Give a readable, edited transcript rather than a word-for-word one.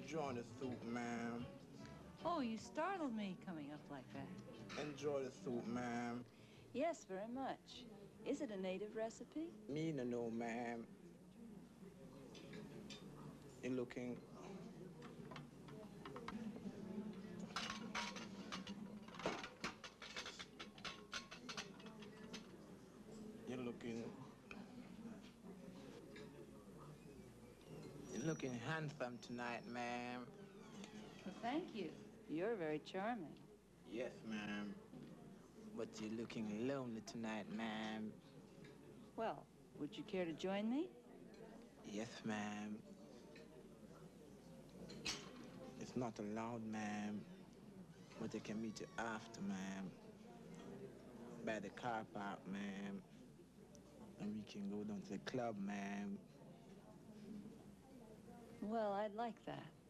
Enjoy the soup, ma'am. Oh, you startled me coming up like that. Enjoy the soup, ma'am. Yes, very much. Is it a native recipe? Me no know, ma'am. You're looking... You're looking... You're looking handsome tonight, ma'am. Well, thank you. You're very charming. Yes, ma'am. But you're looking lonely tonight, ma'am. Well, would you care to join me? Yes, ma'am. It's not allowed, ma'am. But I can meet you after, ma'am. By the car park, ma'am. And we can go down to the club, ma'am. Well, I'd like that.